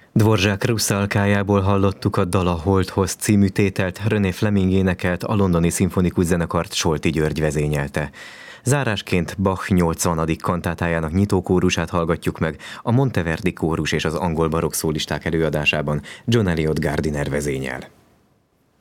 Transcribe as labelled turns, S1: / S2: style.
S1: Dvorzsák Russzalkájából hallottuk a Dal a Holdhoz című tételt, René Fleming énekelt, a Londoni Szimfonikus Zenekart Solti György vezényelte. Zárásként Bach 80. kantátájának nyitókórusát hallgatjuk meg, a Monteverdi kórus és az angol barokk szólisták előadásában John Eliot Gardiner vezényel.